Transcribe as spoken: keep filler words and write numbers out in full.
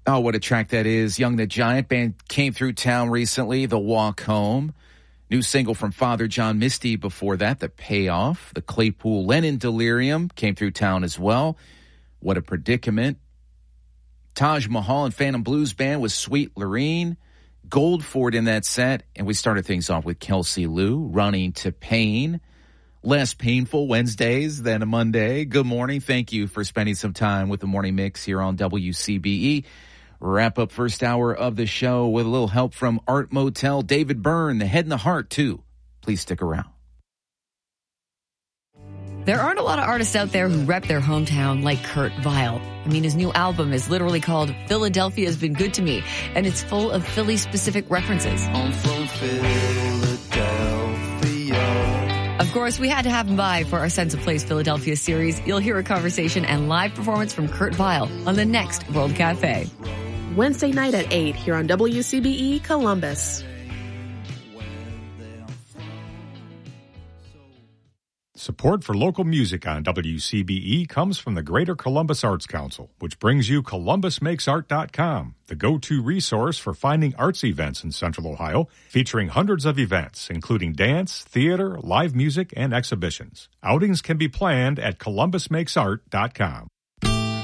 Oh, what a track that is. Young the Giant Band came through town recently, The Walk Home. New single from Father John Misty before that, The Payoff. The Claypool Lennon Delirium came through town as well. What a Predicament. Taj Mahal and Phantom Blues Band with Sweet Lorene. Goldford in that set. And we started things off with Kelsey Lou, Running to Pain. Less painful Wednesdays than a Monday. Good morning. Thank you for spending some time with the Morning Mix here on W C B E. Wrap up first hour of the show with a little help from Art Motel. David Byrne, the Head and the Heart, too. Please stick around. There aren't a lot of artists out there who rep their hometown like Kurt Vile. I mean, his new album is literally called Philadelphia's Been Good to Me, and it's full of Philly-specific references. I'm from Philadelphia. Of course, we had to have him by for our Sense of Place Philadelphia series. You'll hear a conversation and live performance from Kurt Vile on the next World Cafe. Wednesday night at eight here on W C B E Columbus. Support for local music on W C B E comes from the Greater Columbus Arts Council, which brings you Columbus Makes Art dot com, the go-to resource for finding arts events in Central Ohio, featuring hundreds of events, including dance, theater, live music, and exhibitions. Outings can be planned at Columbus Makes Art dot com.